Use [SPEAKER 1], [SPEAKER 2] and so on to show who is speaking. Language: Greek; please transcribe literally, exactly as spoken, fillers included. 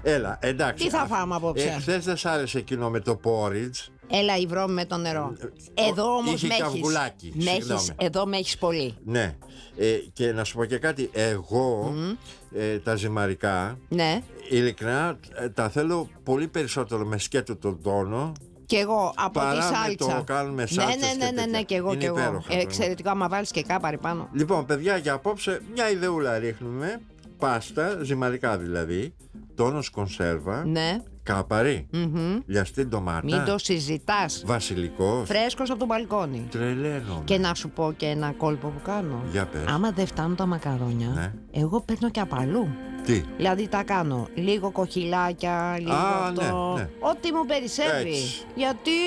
[SPEAKER 1] Έλα, εντάξει.
[SPEAKER 2] Τι θα φάμε απόψε?
[SPEAKER 1] Ε, χθες δεν σ' άρεσε εκείνο με το porridge.
[SPEAKER 2] Έλα η βρώμη με το νερό. Εδώ όμως
[SPEAKER 1] είχε
[SPEAKER 2] με έχεις,
[SPEAKER 1] καυγουλάκι,
[SPEAKER 2] με έχεις,
[SPEAKER 1] συγγνώμη.
[SPEAKER 2] εδώ με έχεις πολύ.
[SPEAKER 1] Ναι. Ε, και να σου πω και κάτι. Εγώ mm. ε, τα ζυμαρικά,
[SPEAKER 2] ναι.
[SPEAKER 1] ειλικρινά ε, τα θέλω πολύ περισσότερο με σκέτο τον τόνο.
[SPEAKER 2] Και εγώ από
[SPEAKER 1] παρά
[SPEAKER 2] τη σάλτσα.
[SPEAKER 1] Με το κάνουμε σάλτσες
[SPEAKER 2] ναι, ναι, ναι, ναι, ναι, και εγώ.
[SPEAKER 1] Είναι
[SPEAKER 2] και εγώ.
[SPEAKER 1] υπέροχα,
[SPEAKER 2] ε, εξαιρετικό, άμα βάλεις και κάπαρι πάνω.
[SPEAKER 1] Λοιπόν, παιδιά, για απόψε μια ιδεούλα ρίχνουμε. Πάστα, ζυμαρικά δηλαδή. Τόνος κονσέρβα.
[SPEAKER 2] Ναι.
[SPEAKER 1] Κάπαρι.
[SPEAKER 2] Mm-hmm.
[SPEAKER 1] Λιαστή ντομάτα.
[SPEAKER 2] Μην το συζητάς.
[SPEAKER 1] Βασιλικός.
[SPEAKER 2] Φρέσκος από το μπαλκόνι.
[SPEAKER 1] Τρελαίνομαι.
[SPEAKER 2] Και να σου πω και ένα κόλπο που κάνω.
[SPEAKER 1] Για πες.
[SPEAKER 2] Άμα δεν φτάνουν τα μακαρόνια,
[SPEAKER 1] ναι.
[SPEAKER 2] εγώ παίρνω και απ' αλλού.
[SPEAKER 1] Τι?
[SPEAKER 2] Δηλαδή τα κάνω λίγο κοχυλάκια, λίγο
[SPEAKER 1] Α,
[SPEAKER 2] αυτό.
[SPEAKER 1] Ναι, ναι.
[SPEAKER 2] Ό,τι μου περισσεύει.
[SPEAKER 1] Έτσι.
[SPEAKER 2] Γιατί